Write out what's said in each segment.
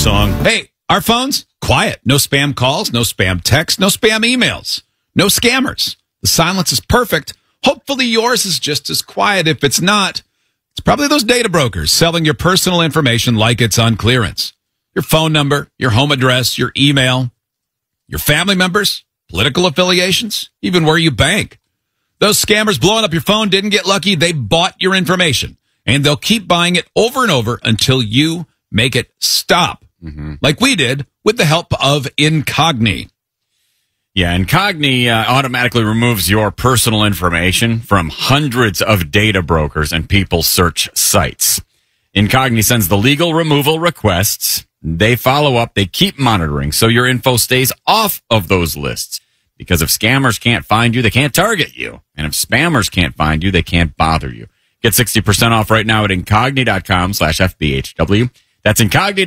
song. Hey, our phones, quiet. No spam calls, no spam texts, no spam emails, no scammers. The silence is perfect. Hopefully yours is just as quiet. If it's not, it's probably those data brokers selling your personal information like it's on clearance. Your phone number, your home address, your email, your family members, political affiliations, even where you bank. Those scammers blowing up your phone didn't get lucky. They bought your information, and they'll keep buying it over and over until you make it stop, like we did with the help of Incogni. Yeah, Incogni automatically removes your personal information from hundreds of data brokers and people search sites. Incogni sends the legal removal requests. They follow up. They keep monitoring so your info stays off of those lists. Because if scammers can't find you, they can't target you. And if spammers can't find you, they can't bother you. Get 60% off right now at incogni.com/FBHW. That's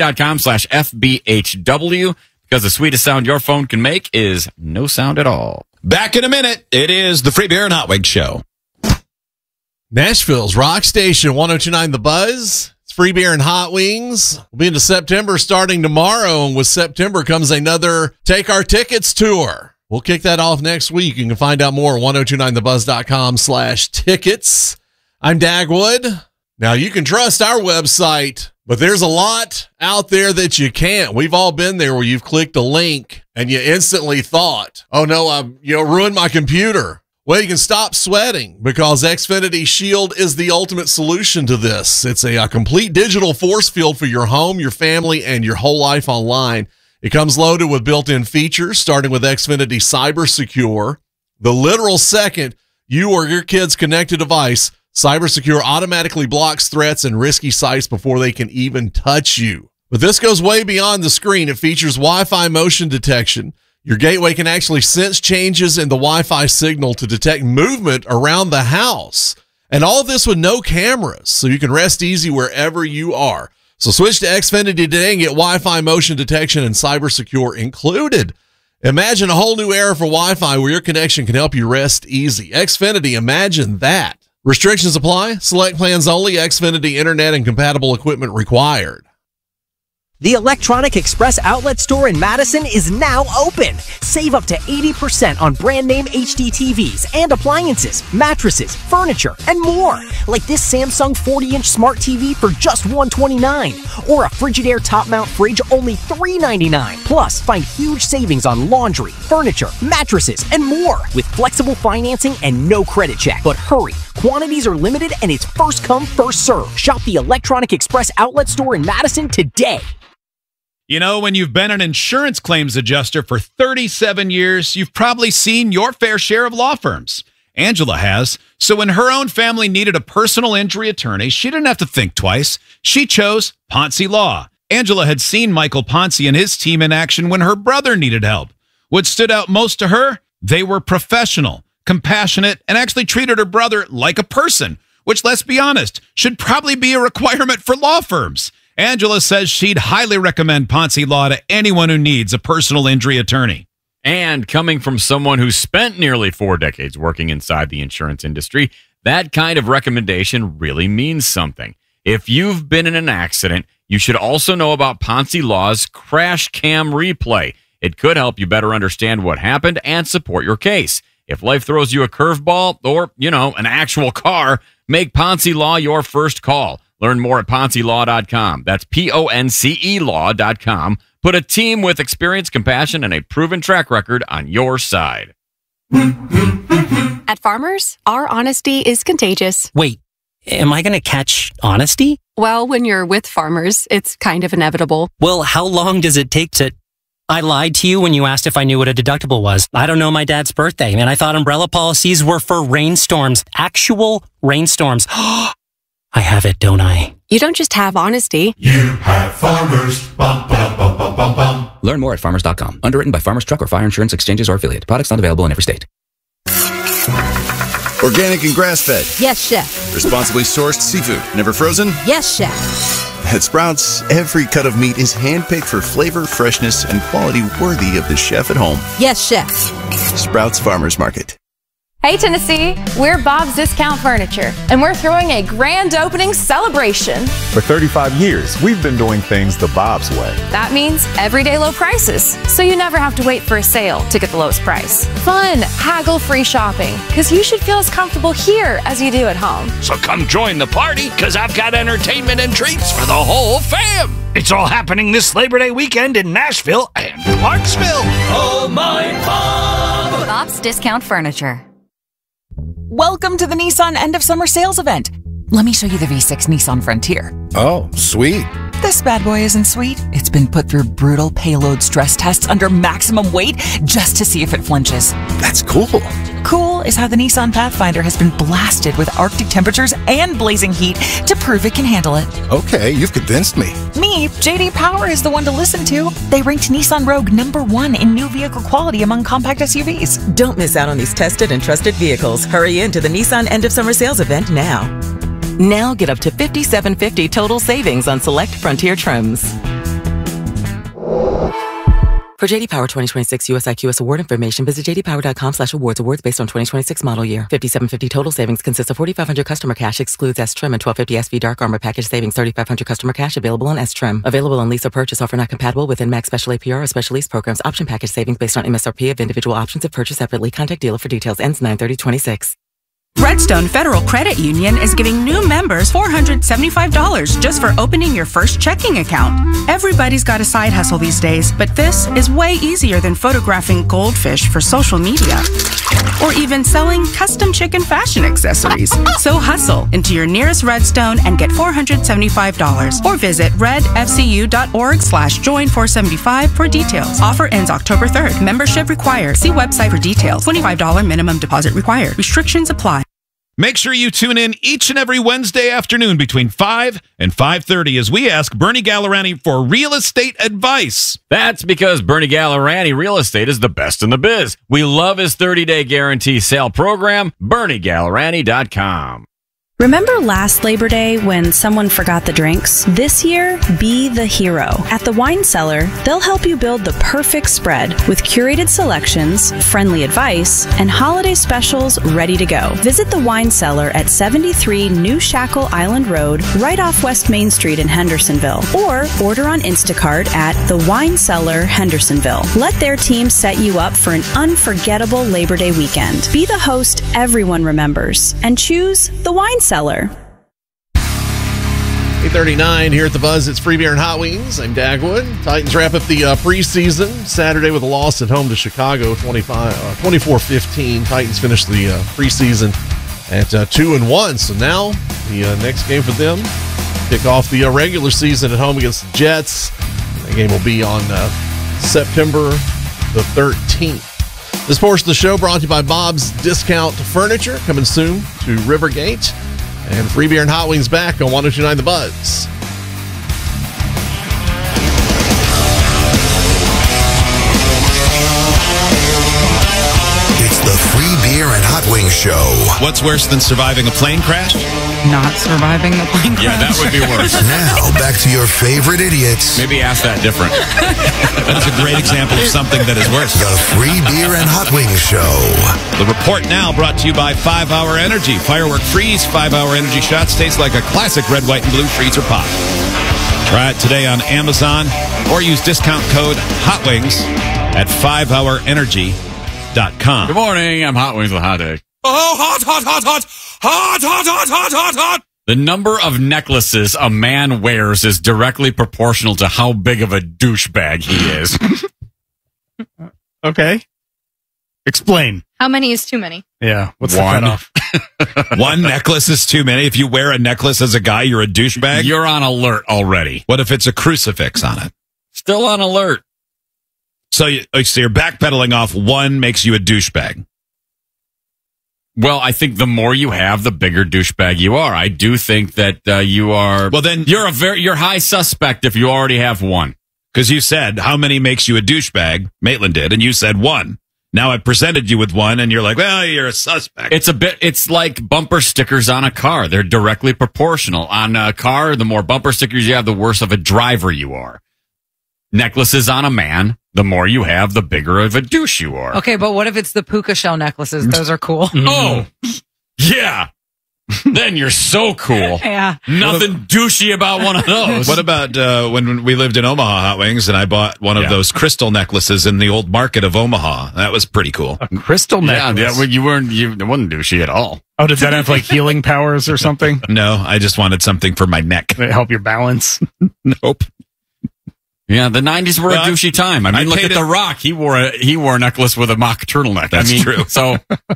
incogni.com/FBHW. Because the sweetest sound your phone can make is no sound at all. Back in a minute. It is the Free Beer and Hot Wings Show. Nashville's Rock Station 102.9 The Buzz. It's Free Beer and Hot Wings. We'll be into September starting tomorrow. And with September comes another Take Our Tickets tour. We'll kick that off next week. You can find out more at 1029thebuzz.com/tickets. I'm Dagwood. Now, you can trust our website, but there's a lot out there that you can't. We've all been there where you've clicked a link and you instantly thought, oh no, I've ruined my computer. Well, you can stop sweating because Xfinity Shield is the ultimate solution to this. It's a complete digital force field for your home, your family, and your whole life online. It comes loaded with built-in features, starting with Xfinity Cyber Secure. The literal second you or your kid's connected device, Cyber Secure automatically blocks threats and risky sites before they can even touch you. But this goes way beyond the screen. It features Wi-Fi motion detection. Your gateway can actually sense changes in the Wi-Fi signal to detect movement around the house. And all of this with no cameras, so you can rest easy wherever you are. So switch to Xfinity today and get Wi-Fi motion detection and Cyber Secure included. Imagine a whole new era for Wi-Fi where your connection can help you rest easy. Xfinity, imagine that. Restrictions apply. Select plans only. Xfinity Internet and compatible equipment required. The Electronic Express Outlet Store in Madison is now open. Save up to 80% on brand name HD TVs and appliances, mattresses, furniture, and more. Like this Samsung 40-inch smart TV for just $129, or a Frigidaire top-mount fridge only $399. Plus, find huge savings on laundry, furniture, mattresses, and more with flexible financing and no credit check. But hurry, quantities are limited and it's first come, first serve. Shop the Electronic Express Outlet Store in Madison today. You know, when you've been an insurance claims adjuster for 37 years, you've probably seen your fair share of law firms. Angela has. So when her own family needed a personal injury attorney, she didn't have to think twice. She chose Ponce Law. Angela had seen Michael Ponce and his team in action when her brother needed help. What stood out most to her? They were professional, compassionate, and actually treated her brother like a person, which, let's be honest, should probably be a requirement for law firms. Angela says she'd highly recommend Ponce Law to anyone who needs a personal injury attorney. And coming from someone who spent nearly 4 decades working inside the insurance industry, that kind of recommendation really means something. If you've been in an accident, you should also know about Ponce Law's Crash Cam Replay. It could help you better understand what happened and support your case. If life throws you a curveball or, an actual car, make Ponce Law your first call. Learn more at PonceLaw.com. That's PONCE Law.com. Put a team with experience, compassion, and a proven track record on your side. At Farmers, our honesty is contagious. Wait, am I going to catch honesty? Well, when you're with Farmers, it's kind of inevitable. Well, how long does it take to... I lied to you when you asked if I knew what a deductible was. I don't know my dad's birthday, and I thought umbrella policies were for rainstorms. Actual rainstorms. I have it, don't I? You don't just have honesty. You have Farmers. Bum, bum, bum, bum, bum, bum. Learn more at farmers.com. Underwritten by Farmers Truck or Fire Insurance Exchanges or Affiliate. Products not available in every state. Organic and grass-fed. Yes, chef. Responsibly sourced seafood. Never frozen. Yes, chef. At Sprouts, every cut of meat is handpicked for flavor, freshness, and quality worthy of the chef at home. Yes, chef. Sprouts Farmers Market. Hey Tennessee, we're Bob's Discount Furniture, and we're throwing a grand opening celebration. For 35 years, we've been doing things the Bob's way. That means everyday low prices, so you never have to wait for a sale to get the lowest price. Fun, haggle-free shopping, because you should feel as comfortable here as you do at home. So come join the party, because I've got entertainment and treats for the whole fam. It's all happening this Labor Day weekend in Nashville and Clarksville. Oh my Bob! Bob's Discount Furniture. Welcome to the Nissan End of Summer Sales event. Let me show you the V6 Nissan Frontier. Oh, sweet. This bad boy isn't sweet. It's been put through brutal payload stress tests under maximum weight just to see if it flinches. That's cool. Cool is how the Nissan Pathfinder has been blasted with Arctic temperatures and blazing heat to prove it can handle it. Okay, you've convinced me. Me, JD Power is the one to listen to. They ranked Nissan Rogue #1 in new vehicle quality among compact SUVs. Don't miss out on these tested and trusted vehicles. Hurry into the Nissan End of Summer Sales event now. Now get up to $5,750 total savings on select Frontier trims. For JD Power 2026 US IQS award information, visit jdpower.com/awards. Awards based on 2026 model year. $5,750 total savings consists of $4,500 customer cash, excludes S trim, and $1,250 SV Dark Armor package savings. $3,500 customer cash available on S trim. Available on lease or purchase. Offer not compatible with NMAX special APR or special lease programs. Option package savings based on MSRP of individual options if purchased separately. Contact dealer for details. Ends 9/30/26. Redstone Federal Credit Union is giving new members $475 just for opening your first checking account. Everybody's got a side hustle these days, but this is way easier than photographing goldfish for social media or even selling custom chicken fashion accessories. So hustle into your nearest Redstone and get $475 or visit redfcu.org/join475 for details. Offer ends October 3rd. Membership required. See website for details. $25 minimum deposit required. Restrictions apply. Make sure you tune in each and every Wednesday afternoon between 5 and 5:30 as we ask Bernie Gallerani for real estate advice. That's because Bernie Gallerani Real Estate is the best in the biz. We love his 30-day guarantee sale program, BernieGallerani.com. Remember last Labor Day when someone forgot the drinks? This year, be the hero. At the Wine Cellar, they'll help you build the perfect spread with curated selections, friendly advice, and holiday specials ready to go. Visit the Wine Cellar at 73 New Shackle Island Road, right off West Main Street in Hendersonville, or order on Instacart at The Wine Cellar, Hendersonville. Let their team set you up for an unforgettable Labor Day weekend. Be the host everyone remembers and choose the Wine Cellar. 8:39 here at the Buzz. It's Free Beer and Hot Wings. I'm Dagwood. Titans wrap up the preseason Saturday with a loss at home to Chicago, 24-15. Titans finished the preseason at 2-1. So now the next game for them, kick off the regular season at home against the Jets. That game will be on September the 13th. This portion of the show brought to you by Bob's Discount Furniture, coming soon to Rivergate. And Free Beer and Hot Wings back on 102.9 The Buzz. It's the Free Beer and Hot Wings Show. What's worse than surviving a plane crash? Not surviving the plane crash. Yeah, that would be worse. Now, back to your favorite idiots. Maybe ask that different. That is a great example of something that is worse. The Free Beer and Hot Wings Show. The report now brought to you by 5 Hour Energy. Firework Freeze 5 Hour Energy shots taste like a classic red, white, and blue freezer pop. Try it today on Amazon or use discount code HOTWINGS at 5hourenergy.com. Good morning. I'm Hot Wings with Hot Egg. Oh, hot, hot, hot, hot, hot, hot, hot, hot, hot, hot. The number of necklaces a man wears is directly proportional to how big of a douchebag he is. Okay. Explain. How many is too many? Yeah. What's One. the cutoff? One necklace is too many. If you wear a necklace as a guy, you're a douchebag. You're on alert already. What if it's a crucifix on it? Still on alert. So you're backpedaling off one makes you a douchebag. Well, I think the more you have, the bigger douchebag you are. I do think that you are. Well, then you're high suspect if you already have one. Because you said how many makes you a douchebag. Maitland did, and you said one. Now I presented you with one, and you're like, well, you're a suspect. It's like bumper stickers on a car. They're directly proportional. On a car, the more bumper stickers you have, the worse of a driver you are. Necklaces on a man the more you have, the bigger of a douche you are. Okay, but what if it's the puka shell necklaces? Those are cool. Oh, yeah. Then you're so cool. Yeah. Nothing douchey about one of those. What about when we lived in Omaha Hot Wings and I bought one of those crystal necklaces in the old market of Omaha? That was pretty cool. A crystal necklace? Yeah, well, it wasn't douchey at all. Oh, did that have like healing powers or something? No, I just wanted something for my neck. Did it help your balance? Nope. Yeah, the 90s were a douchey time. I mean, look at The Rock. He wore a necklace with a mock turtleneck. That's true. So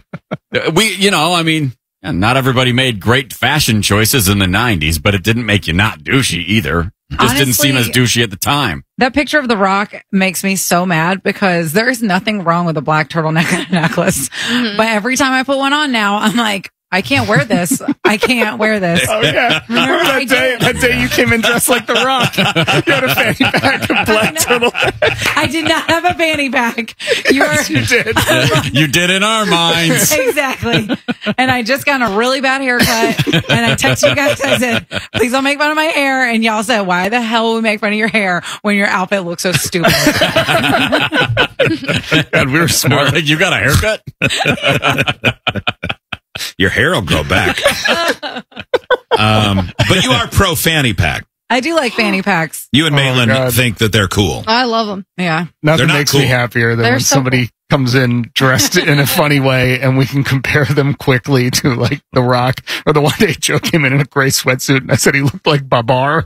not everybody made great fashion choices in the 90s, but it didn't make you not douchey either. It just didn't seem as douchey at the time. That picture of The Rock makes me so mad because there's nothing wrong with a black turtleneck necklace. But every time I put one on now, I'm like, I can't wear this. I can't wear this. Oh, yeah. Remember that day you came in dressed like The Rock? You had a fanny pack of black turtleneck. I did not have a fanny pack. You did. You did in our minds. Exactly. And I just got a really bad haircut. And I texted you guys. I said, please don't make fun of my hair. And y'all said, why the hell would we make fun of your hair when your outfit looks so stupid? God, we were smart. You got a haircut? Your hair will grow back. But you are pro fanny pack. I do like fanny packs. You and Maitland think that they're cool. I love them. Yeah. Nothing makes me happier than when somebody comes in dressed in a funny way and we can compare them quickly to like The Rock. Or the one day Joe came in a gray sweatsuit and I said he looked like Babar.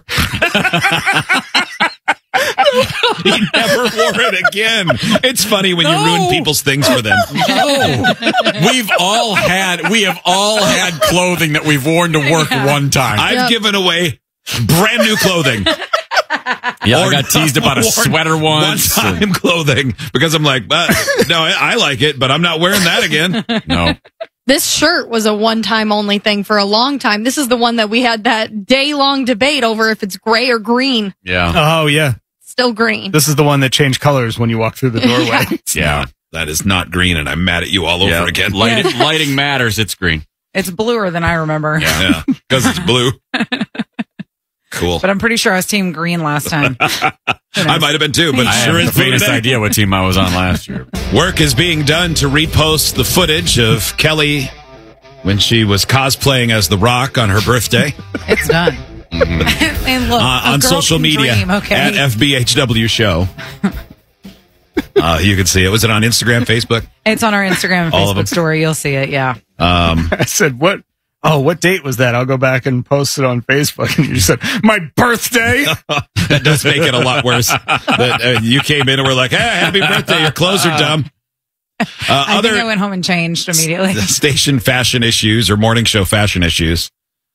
He never wore it again. It's funny when you ruin people's things for them. No. We have all had clothing that we've worn to work one time. I've given away brand new clothing. Yeah, I got teased about a sweater once. One-time clothing because I'm like, no, I like it, but I'm not wearing that again. No. This shirt was a one-time only thing for a long time. This is the one that we had that day-long debate over if it's gray or green. Yeah. Oh, yeah. Still green. This is the one that changed colors when you walk through the doorway. Yeah. That is not green, and I'm mad at you all over again. Lighting matters. It's green. It's bluer than I remember. Yeah, because it's blue. Cool. But I'm pretty sure I was team green last time. I might have been too, but I sure have is the faintest idea what team I was on last year. Work is being done to repost the footage of Kelly when she was cosplaying as The Rock on her birthday. It's done. Mm-hmm. And look, on social media at FBHW Show. You can see it. Was it on Instagram, Facebook? It's on our Instagram and All of them. Facebook story. You'll see it. Yeah. I said, what? Oh, what date was that? I'll go back and post it on Facebook. And you said, my birthday? That does make it a lot worse. That you came in and were like, hey, happy birthday. Your clothes are dumb. I think I went home and changed immediately. Station fashion issues or morning show fashion issues.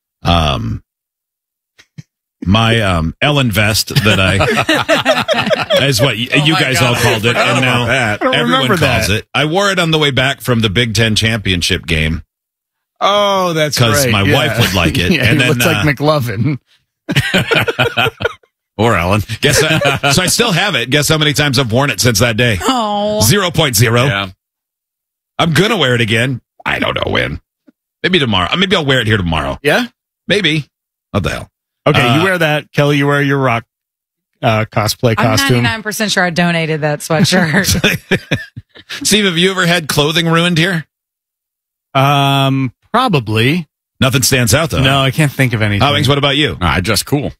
My Ellen vest that is what you guys all called it, and now everyone calls it. I wore it on the way back from the Big Ten championship game. Oh, that's right. Because my wife would like it. Yeah, and then looks like McLovin. Or Ellen. So I still have it. Guess how many times I've worn it since that day? Oh. 0.0. Yeah. I'm going to wear it again. I don't know when. Maybe tomorrow. Maybe I'll wear it here tomorrow. Yeah? Maybe. What the hell? Okay, you wear that. Kelly, you wear your Rock cosplay costume. I'm 99% sure I donated that sweatshirt. Steve, have you ever had clothing ruined here? Probably. Nothing stands out, though. No, I can't think of anything. Howings, what about you? Just cool.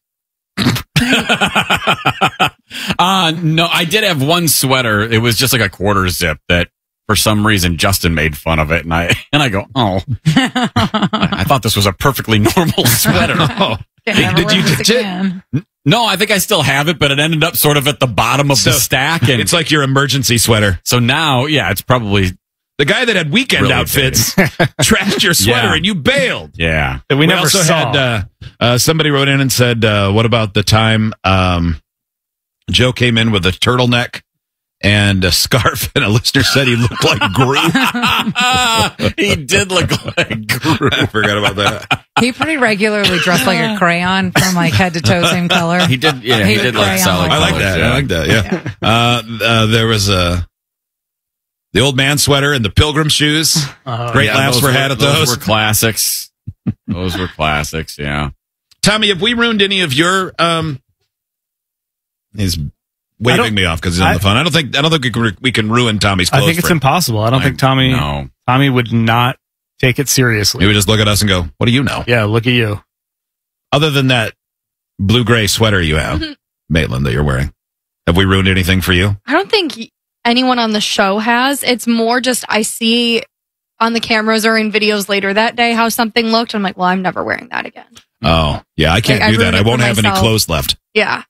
No, I did have one sweater. It was just like a quarter zip that for some reason Justin made fun of it, and I go, oh, I thought this was a perfectly normal sweater. Did you ditch it? No, I think I still have it, but it ended up sort of at the bottom of the stack, and it's like your emergency sweater. So now, yeah, it's probably the guy that had weekend really outfits trashed your sweater and you bailed. Yeah, we never also saw. had somebody wrote in and said, "What about the time Joe came in with a turtleneck and a scarf?" And a listener said he looked like Groot. He did look like Groot. I forgot about that. He pretty regularly dressed like a crayon from like head to toe, same color. He did. Yeah, he did like solid. I like that. Yeah. I like that. Yeah. There was the old man sweater and the pilgrim shoes. Great laughs were had at those. Those were classics. Those were classics. Yeah. Tommy, have we ruined any of your his waving me off because he's on the phone. I don't think we can ruin Tommy's clothes. I think it's impossible. I don't think Tommy would not take it seriously. He would just look at us and go, "What do you know?" Yeah, look at you. Other than that blue-gray sweater you have, Maitland, that you're wearing, have we ruined anything for you? I don't think anyone on the show has. It's more just I see on the cameras or in videos later that day how something looked. I'm like, well, I'm never wearing that again. Oh, yeah, I can't do that. I won't have any clothes left. Yeah.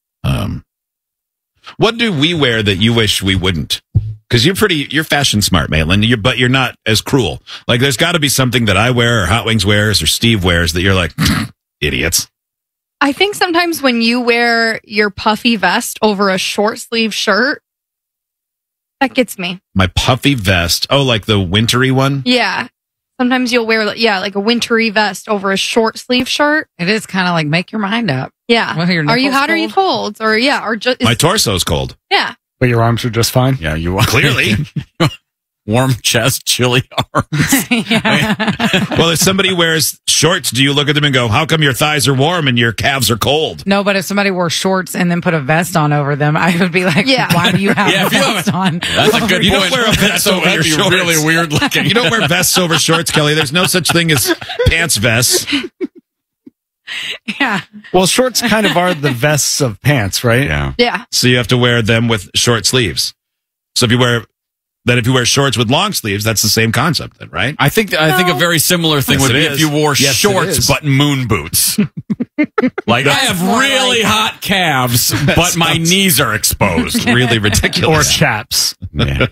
What do we wear that you wish we wouldn't? Because you're fashion smart, Maitland, but you're not as cruel. Like, there's got to be something that I wear or Hot Wings wears or Steve wears that you're like, idiots. I think sometimes when you wear your puffy vest over a short sleeve shirt, that gets me. My puffy vest. Oh, like the wintry one? Yeah. Sometimes you'll wear, like a wintry vest over a short sleeve shirt. It is kind of like make your mind up. Yeah. Well, are you hot or are you cold? Or or just my torso's cold. Yeah. But your arms are just fine. Yeah, you are clearly warm chest, chilly arms. Well, if somebody wears shorts, do you look at them and go, "How come your thighs are warm and your calves are cold?" No, but if somebody wore shorts and then put a vest on over them, I would be like, "Why do you have a vest on?" That's a good You point. don't wear a vest over your shorts. Really weird looking. You don't wear vests over shorts, Kelly. There's no such thing as pants vests. Yeah. Well, shorts kind of are the vests of pants, right? Yeah. Yeah. So you have to wear them with short sleeves. So if you wear shorts with long sleeves, that's the same concept, then, right? I think a very similar thing would be if you wore shorts but moon boots. Like, I have really hot calves, but my knees are exposed. Really ridiculous. Or chaps. Yeah.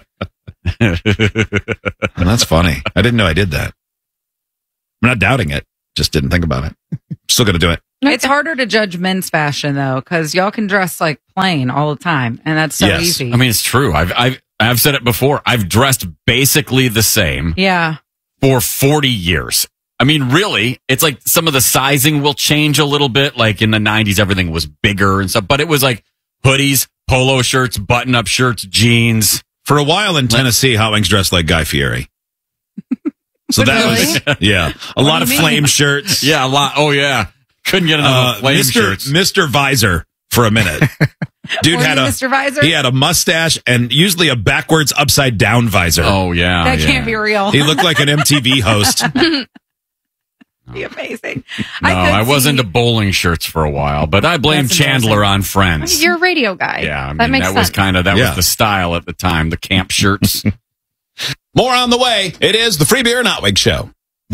That's funny. I didn't know I did that. I'm not doubting it. Just didn't think about it. Still going to do it. It's harder to judge men's fashion, though, because y'all can dress like plain all the time, and that's so easy. I mean, it's true. I've said it before. I've dressed basically the same. Yeah. For 40 years. I mean, really, it's like some of the sizing will change a little bit. Like in the 90s, everything was bigger and stuff, but it was like hoodies, polo shirts, button-up shirts, jeans. For a while in Tennessee, Hot Wings dressed like Guy Fieri. So that was, a lot of flame shirts. Yeah, a lot. Oh, yeah. Couldn't get enough flame shirts. Mr. Visor for a minute. Dude had Mr. Visor? He had a mustache and usually a backwards upside down visor. Oh, yeah. That can't be real. He looked like an MTV host. Be amazing. No, I was into bowling shirts for a while, but I blame Chandler on Friends. You're a radio guy. Yeah, I mean, that makes that sense. was kind of was the style at the time, the camp shirts. More on the way. It is the Free Beer and Hot Wings Show.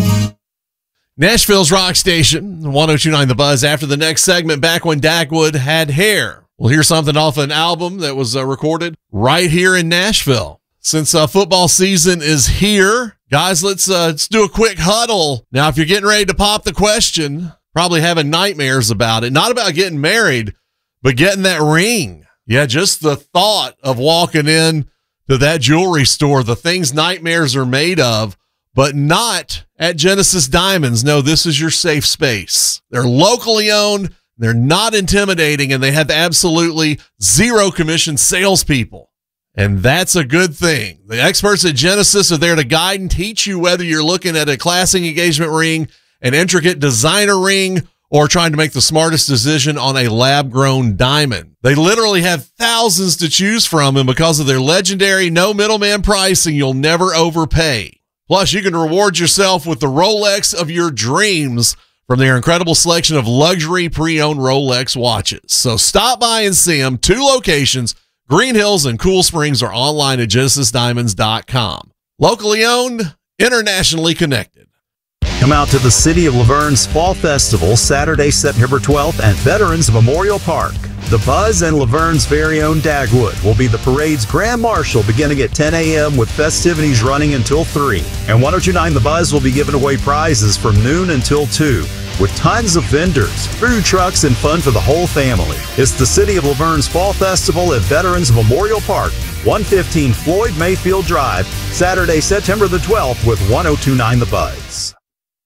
Nashville's rock station, 102.9 The Buzz. After the next segment, back when Dagwood had hair. We'll hear something off an album that was recorded right here in Nashville. Since football season is here, guys, let's do a quick huddle. Now, if you're getting ready to pop the question, probably having nightmares about it, not about getting married, but getting that ring. Yeah, just the thought of walking in to that jewelry store, the things nightmares are made of, but not at Genesis Diamonds. No, this is your safe space. They're locally owned, they're not intimidating, and they have absolutely zero commission salespeople. And that's a good thing. The experts at Genesis are there to guide and teach you whether you're looking at a classic engagement ring, an intricate designer ring, or trying to make the smartest decision on a lab-grown diamond. They literally have thousands to choose from, and because of their legendary no middleman pricing, you'll never overpay. Plus, you can reward yourself with the Rolex of your dreams from their incredible selection of luxury pre-owned Rolex watches. So stop by and see them. 2 locations, Green Hills and Cool Springs, are online at genesisdiamonds.com. Locally owned, internationally connected. Come out to the City of Laverne's Fall Festival Saturday, September 12th at Veterans Memorial Park. The Buzz and Laverne's very own Dagwood will be the parade's grand marshal beginning at 10 a.m. with festivities running until 3. And 102.9 The Buzz will be giving away prizes from noon until 2 with tons of vendors, food trucks, and fun for the whole family. It's the City of Laverne's Fall Festival at Veterans Memorial Park, 115 Floyd Mayfield Drive, Saturday, September the 12th with 102.9 The Buzz.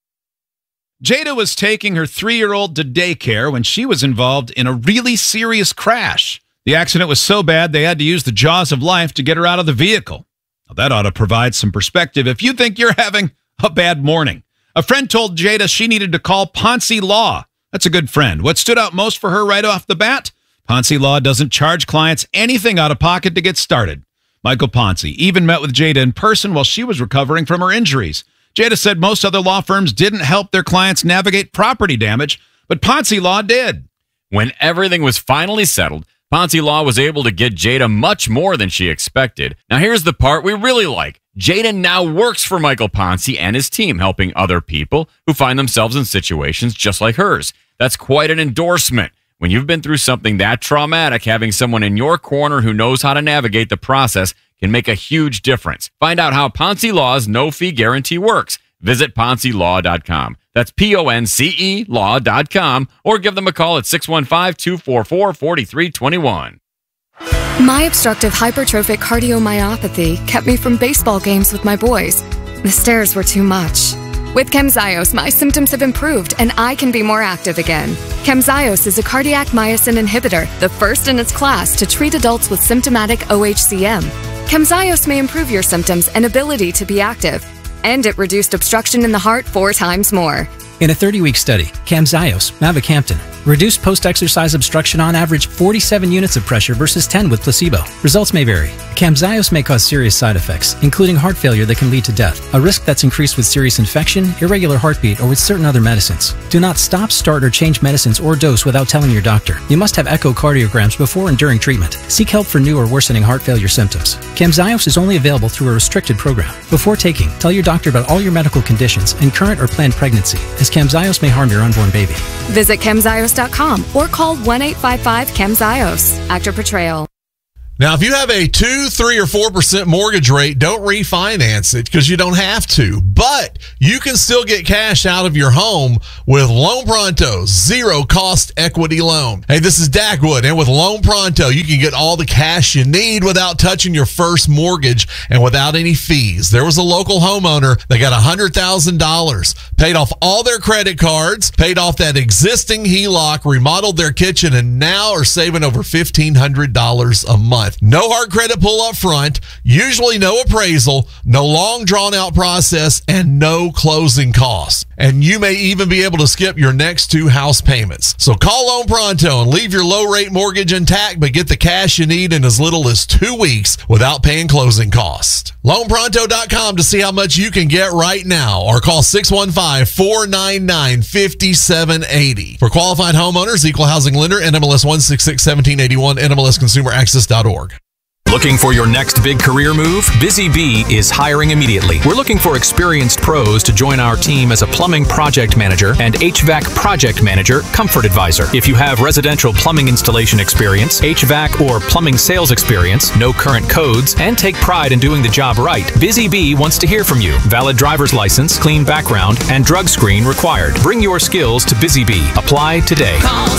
Jada was taking her 3-year-old to daycare when she was involved in a really serious crash. The accident was so bad they had to use the jaws of life to get her out of the vehicle. Now, that ought to provide some perspective if you think you're having a bad morning. A friend told Jada she needed to call Ponce Law. That's a good friend. What stood out most for her right off the bat? Ponce Law doesn't charge clients anything out of pocket to get started. Michael Ponce even met with Jada in person while she was recovering from her injuries. Jada said most other law firms didn't help their clients navigate property damage, but Ponce Law did. When everything was finally settled, Ponce Law was able to get Jada much more than she expected. Now here's the part we really like. Jada now works for Michael Ponce and his team, helping other people who find themselves in situations just like hers. That's quite an endorsement. When you've been through something that traumatic, having someone in your corner who knows how to navigate the process can make a huge difference. Find out how Ponce Law's no-fee guarantee works. Visit PonceLaw.com. That's PONCE Law.com, or give them a call at 615-244-4321. My obstructive hypertrophic cardiomyopathy kept me from baseball games with my boys. The stairs were too much. With Camzyos, my symptoms have improved and I can be more active again. Camzyos is a cardiac myosin inhibitor, the first in its class to treat adults with symptomatic OHCM. Camzyos may improve your symptoms and ability to be active, and it reduced obstruction in the heart 4 times more. In a 30-week study, Camzyos, mavacamten, reduced post-exercise obstruction on average 47 units of pressure versus 10 with placebo. Results may vary. Camzyos may cause serious side effects, including heart failure that can lead to death, a risk that's increased with serious infection, irregular heartbeat, or with certain other medicines. Do not stop, start, or change medicines or dose without telling your doctor. You must have echocardiograms before and during treatment. Seek help for new or worsening heart failure symptoms. Camzyos is only available through a restricted program. Before taking, tell your doctor about all your medical conditions and current or planned pregnancy, as Camzyos may harm your unborn baby. Visit Camzyos.com or call 1-855-CAMZYOS. Actor Portrayal. Now, if you have a 2, 3, or 4% mortgage rate, don't refinance it because you don't have to. But you can still get cash out of your home with Loan Pronto's zero-cost equity loan. Hey, this is Dagwood, and with Loan Pronto, you can get all the cash you need without touching your first mortgage and without any fees. There was a local homeowner that got $100,000, paid off all their credit cards, paid off that existing HELOC, remodeled their kitchen, and now are saving over $1,500 a month. No hard credit pull up front, usually no appraisal, no long drawn out process, and no closing costs. And you may even be able to skip your next 2 house payments. So call Loan Pronto and leave your low rate mortgage intact, but get the cash you need in as little as 2 weeks without paying closing costs. LoanPronto.com to see how much you can get right now, or call 615-499-5780. For qualified homeowners, Equal Housing Lender, NMLS 1661781, NMLSConsumerAccess.org. Looking for your next big career move? Busy Bee is hiring immediately. We're looking for experienced pros to join our team as a plumbing project manager and HVAC project manager, comfort advisor. If you have residential plumbing installation experience, HVAC or plumbing sales experience, no current codes, and take pride in doing the job right, Busy Bee wants to hear from you. Valid driver's license, clean background, and drug screen required. Bring your skills to Busy Bee. Apply today. Call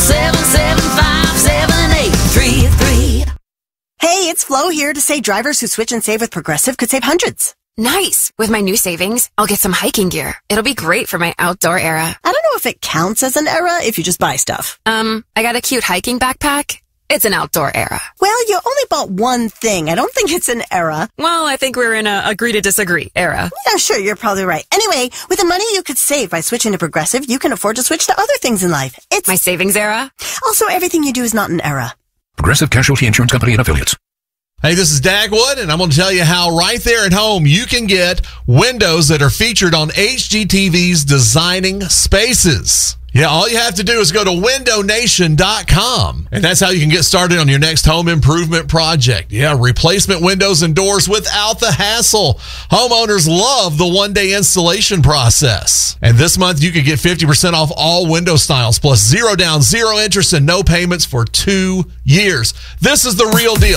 775-7833. Hey, it's Flo here to say drivers who switch and save with Progressive could save hundreds. Nice. With my new savings, I'll get some hiking gear. It'll be great for my outdoor era. I don't know if it counts as an era if you just buy stuff. I got a cute hiking backpack. It's an outdoor era. Well, you only bought one thing. I don't think it's an era. Well, I think we're in a agree to disagree era. Yeah, sure, you're probably right. Anyway, with the money you could save by switching to Progressive, you can afford to switch to other things in life. It's my savings era. Also, everything you do is not an era. Progressive Casualty Insurance Company and Affiliates. Hey, this is Dagwood, and I'm going to tell you how right there at home you can get windows that are featured on HGTV's Designing Spaces. Yeah, all you have to do is go to windownation.com, and that's how you can get started on your next home improvement project. Yeah, replacement windows and doors without the hassle. Homeowners love the one-day installation process. And this month, you could get 50% off all window styles, plus 0 down, 0 interest, and no payments for 2 years. This is the real deal.